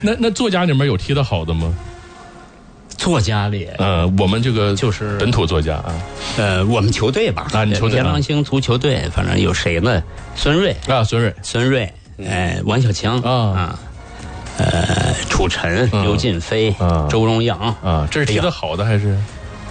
那作家里面有踢得好的吗？ 作家里， 我们这个就是本土作家啊， 我们球队吧， 你球队天狼星足球队，反正有谁呢？孙瑞，王小强楚晨、刘进飞、周荣阳啊，这是踢得好的还是？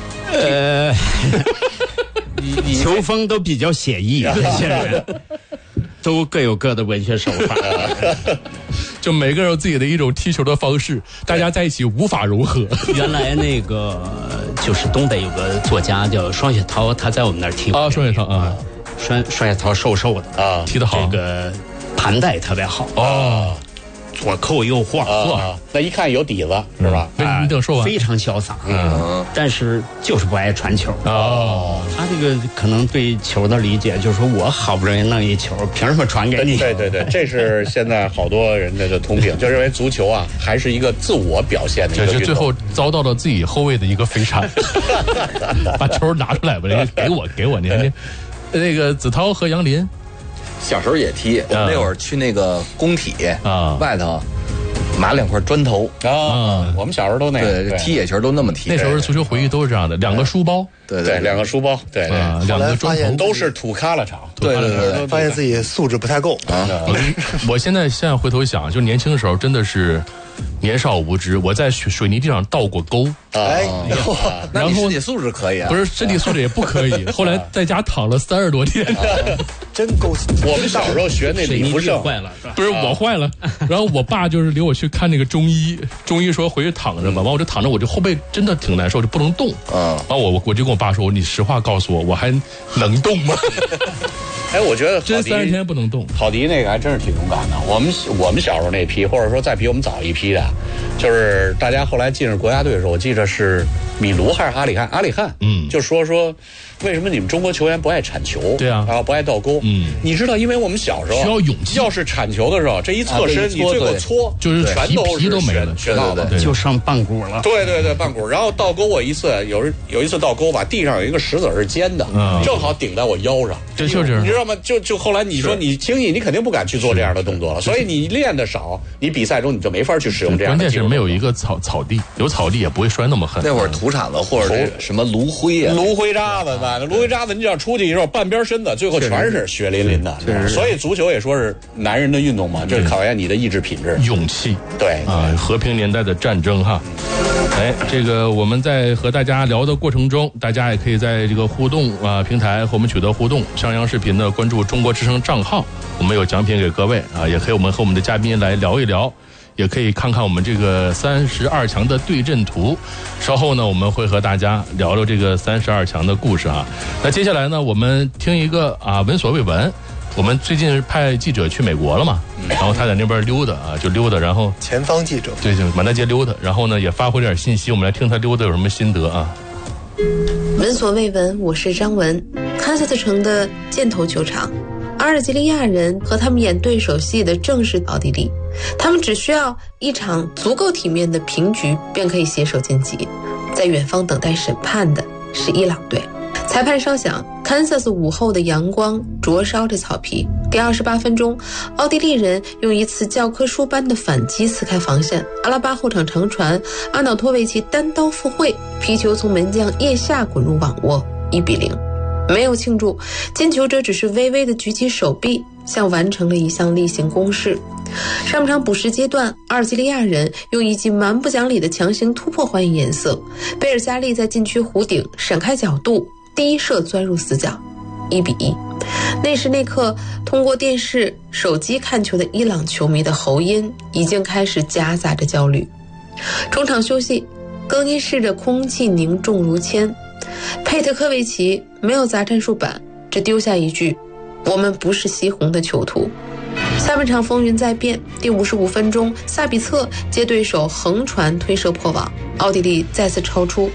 球风都比较写意，这些人都各有各的文学手法。 就每个人有自己的一种踢球的方式，大家在一起无法融合。 原来那个就是东北有个作家叫双雪涛，他在我们那儿踢过。 双雪涛啊， 双雪涛瘦瘦的啊，踢得好， 这个盘带特别好左扣右晃那一看有底子是吧？ 你等说完， 非常潇洒，但是就是不爱传球他这个可能对球的理解就是说我好不容易弄一球，凭什么传给你？ 对，这是现在好多人的通病，就认为足球啊还是一个自我表现的一个运动， 就最后遭到了自己后卫的一个飞铲，把球拿出来吧，给我，你看那个子韬和杨林。 小时候也踢，我们那会儿去那个工体外头码2块砖头我们小时候都那个对踢野球都那么踢。 那时候足球回忆都是这样的，2个书包， 对 ，2个书包，对 ，2个砖头都是土咖了场， 对， 发现自己素质不太够我现在回头想，就年轻的时候真的是年少无知，我在水泥地上倒过沟。 那你身体素质可以啊？ 不是身体素质也不可以，后来在家躺了30多天。 真够！ 我们小时候学那李福胜坏了， 不是我坏了，然后我爸就是领我去看那个中医，中医说回去躺着吧，完我就躺着，我这后背真的挺难受，就不能动。完我就跟我爸说，你实话告诉我，我还能动吗？ 我觉得真30天不能动。 郝迪那个还真是挺勇敢的。我们小时候那批，或者说再比我们早一批的，就是大家后来进入国家队的时候，我记得是米卢还是阿里汉，就说为什么你们中国球员不爱铲球？ 对啊， 然后不爱倒钩。你知道，因为我们小时候需要勇气， 要是铲球的时候，这一侧身你最后搓， 就是全都没了， 学到的， 就剩半股了。 对，半股。然后倒钩，我有一次倒钩吧，地上有一个石子是尖的，正好顶在我腰上。 这就是你知道吗？就后来你说你轻易，你肯定不敢去做这样的动作了。所以你练的少，你比赛中你就没法去使用这样的。 关键是没有一个草地，有草地也不会摔那么狠。 那会儿土铲子或者什么芦灰渣子吧，芦灰渣子你只要出去以后，半边身子最后全是血淋淋的。所以足球也说是男人的运动嘛，这考验你的意志品质、 勇气。 对和平年代的战争哈。这个我们在和大家聊的过程中，大家也可以在这个互动平台和我们取得互动。襄阳视频呢，关注中国之声账号，我们有奖品给各位也可以我们和我们的嘉宾来聊一聊，也可以看看我们这个32强的对阵图。稍后呢，我们会和大家聊聊这个32强的故事那接下来呢，我们听一个闻所未闻。我们最近派记者去美国了嘛，然后他在那边溜达就溜达，然后前方记者对，就满大街溜达，然后呢也发回点信息，我们来听他溜达有什么心得闻所未闻，我是张文。堪萨斯城的箭头球场，阿尔及利亚人和他们演对手戏的正是奥地利，他们只需要一场足够体面的平局便可以携手晋级。在远方等待审判的是伊朗队。裁判稍响，堪萨斯午后的阳光灼烧着草皮。第28分钟，奥地利人用一次教科书般的反击撕开防线，阿拉巴后场长传，阿瑙托维奇单刀赴会，皮球从门将腋下滚入网窝，1-0。没有庆祝，进球者只是微微地举起手臂，像完成了一项例行公事。上半场补时阶段，阿尔及利亚人用一记蛮不讲理的强行突破还以颜色，贝尔加利在禁区弧顶闪开角度，第一射钻入死角，1-1。那时那刻，通过电视、手机看球的伊朗球迷的喉音已经开始夹杂着焦虑。中场休息，更衣室的空气凝重如铅。佩特科维奇没有砸战术板，只丢下一句：“我们不是西红的囚徒。”下半场风云再变，第55分钟，萨比策接对手横传推射破网，奥地利再次超出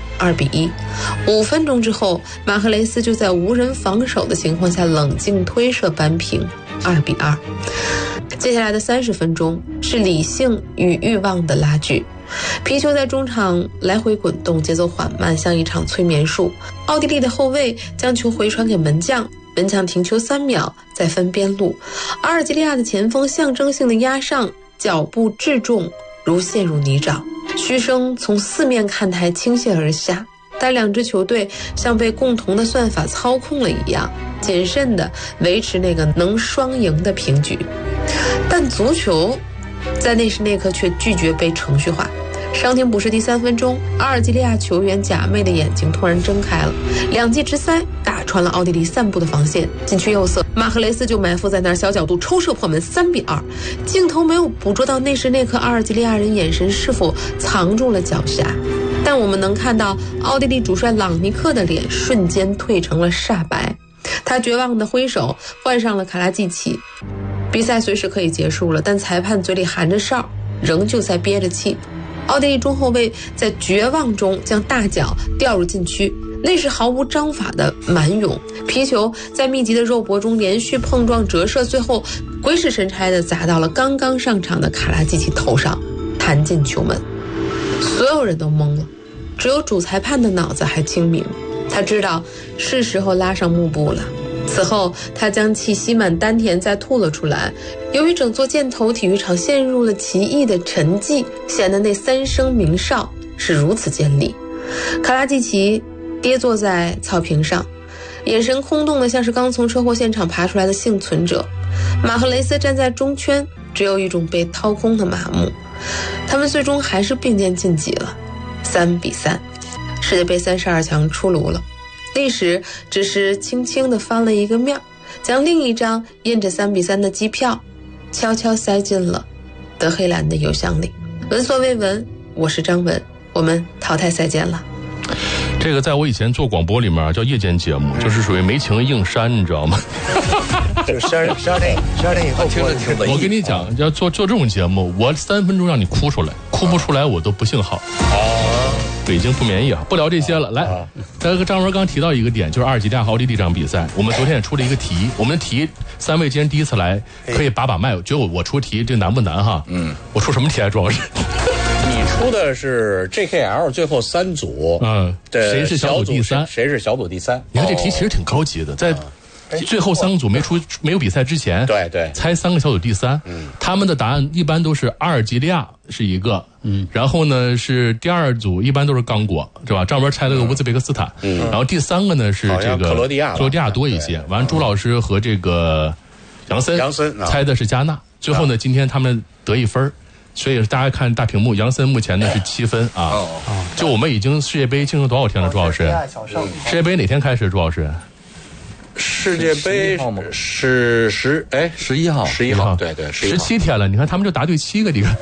，2-1。5分钟之后，马赫雷斯就在无人防守的情况下冷静推射扳平，2-2。接下来的30分钟是理性与欲望的拉锯，皮球在中场来回滚动，节奏缓慢，像一场催眠术。奥地利的后卫将球回传给门将，门将停球3秒，再分边路。阿尔及利亚的前锋象征性的压上，脚步质重， 如陷入泥沼，嘘声从四面看台倾泻而下，但两支球队像被共同的算法操控了一样，谨慎地维持那个能双赢的平局。但足球在那时那刻却拒绝被程序化。伤停补时第3分钟，阿尔及利亚球员贾妹的眼睛突然睁开了，两记直塞打穿了奥地利散步的防线，禁区右侧马赫雷斯就埋伏在那儿，小角度抽射破门，3-2。镜头没有捕捉到那时那刻阿尔及利亚人眼神是否藏住了狡黠，但我们能看到奥地利主帅朗尼克的脸瞬间褪成了煞白，他绝望地挥手换上了卡拉季奇。比赛随时可以结束了，但裁判嘴里含着哨，仍旧在憋着气。奥地利中后卫在绝望中将大脚掉入禁区，那是毫无章法的蛮勇，皮球在密集的肉搏中连续碰撞折射，最后鬼使神差地砸到了刚刚上场的卡拉季奇头上，弹进球门。所有人都懵了，只有主裁判的脑子还清明，他知道是时候拉上幕布了。此后他将气吸满丹田再吐了出来。由于整座箭头体育场陷入了奇异的沉寂，显得那3声鸣哨是如此尖利。卡拉季奇跌坐在草坪上，眼神空洞的像是刚从车祸现场爬出来的幸存者。马赫雷斯站在中圈，只有一种被掏空的麻木。他们最终还是并肩晋级了，3-3。世界杯32强出炉了，历史只是轻轻地翻了一个面，将另一张印着3-3的机票悄悄塞进了德黑兰的邮箱里。闻所未闻，我是张文，我们淘汰赛见了。 这个在我以前做广播里面叫夜间节目，就是属于没情硬删，你知道吗？ 就12点以后听着挺文艺。 我跟你讲，要做这种节目，我3分钟让你哭出来，哭不出来我都不姓好。北京不免疫啊，不聊这些了。来，张文刚提到一个点，就是阿尔及利亚和奥地利这场比赛，我们昨天也出了一个题，我们的题3位既然第一次来，可以把脉，觉得我出题这难不难哈？我出什么题啊？主要是你出的是 JKL 最后3组， 谁是小组第3？ 谁是小组第3？ 你看这题其实挺高级的，在最后3个组没有比赛之前， 对， 猜3个小组第3，他们的答案一般都是阿尔及利亚是一个，然后呢是第2组一般都是刚果，是吧？张文猜了个乌兹别克斯坦，然后第3个呢是这个克罗地亚多一些。完，朱老师和这个杨森猜的是加纳，最后呢今天他们得1分。所以大家看大屏幕，杨森目前呢是7分啊。就我们已经世界杯进行多少天了，朱老师？世界杯哪天开始，朱老师？ 世界杯是11号，对 ，17天了。你看他们就答对7个，你看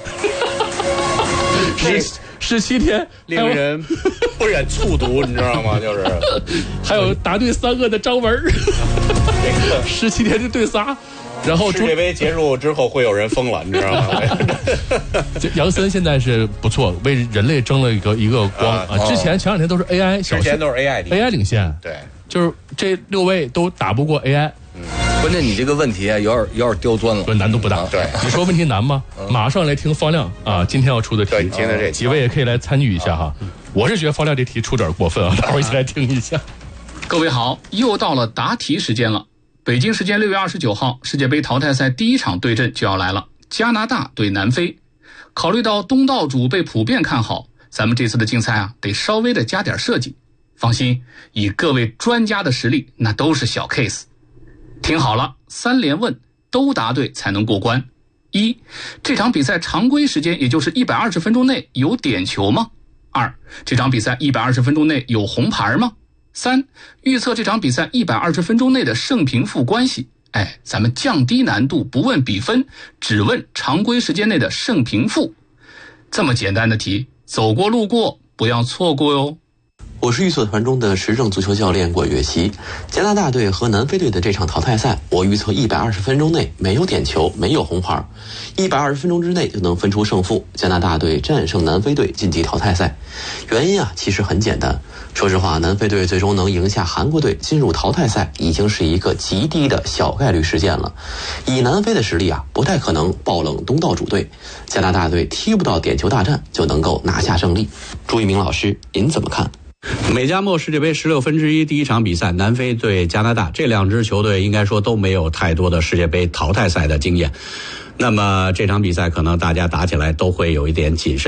，17天， 令人不忍卒读，你知道吗？就是还有答对3个的张文，17天就对仨。然后世界杯结束之后会有人疯了，你知道吗？ 杨森现在是不错，为人类争了一个光啊！前2天都是 AI， 之前都是 AI 领先， 对， 就是这6位都打不过 AI。 关键你这个问题啊，有点刁钻了， 难度不大。 对， 你说问题难吗？马上来听方亮啊，今天要出的题， 对，听的这几位也可以来参与一下哈。我是觉得方亮这题出点过分啊，大伙一起来听一下。 各位好，又到了答题时间了。北京时间6月29号，世界杯淘汰赛第1场对阵就要来了，加拿大对南非。考虑到东道主被普遍看好，咱们这次的竞赛啊，得稍微的加点设计。放心，以各位专家的实力，那都是小 case。听好了，3连问，都答对才能过关。1. 这场比赛常规时间也就是120分钟内有点球吗？ 2. 这场比赛120分钟内有红牌吗？3. 预测这场比赛120分钟内的胜平负关系。咱们降低难度，不问比分，只问常规时间内的胜平负。这么简单的题，走过路过不要错过哟。 我是预测团中的时政足球教练郭月熙。加拿大队和南非队的这场淘汰赛，我预测120分钟内没有点球，没有红牌，120分钟之内就能分出胜负，加拿大队战胜南非队晋级淘汰赛。原因其实很简单。说实话，南非队最终能赢下韩国队进入淘汰赛，已经是一个极低的小概率事件了。以南非的实力不太可能爆冷东道主队，加拿大队踢不到点球大战就能够拿下胜利。朱一鸣老师，您怎么看？ 美加墨世界杯16分之一第1场比赛，南非对加拿大，这2支球队应该说都没有太多的世界杯淘汰赛的经验。 那么这场比赛可能大家打起来都会有一点谨慎。